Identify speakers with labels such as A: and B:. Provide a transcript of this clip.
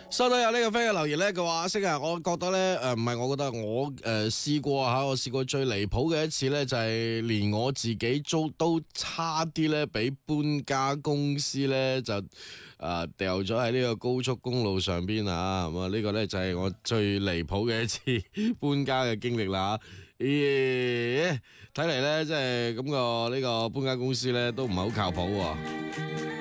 A: 收到有呢個 friend 嘅留言咧，佢話阿星啊，我覺得咧唔係，我覺得我試過吓，我試過最離譜嘅一次咧，就係連我自己租都差啲咧，俾搬家公司咧就掉咗喺呢個高速公路上邊啊！咁啊，呢個咧就係我最離譜嘅一次搬家嘅經歷啦。咦，睇嚟咧，即係咁個呢個搬家公司咧都唔係好靠譜喎。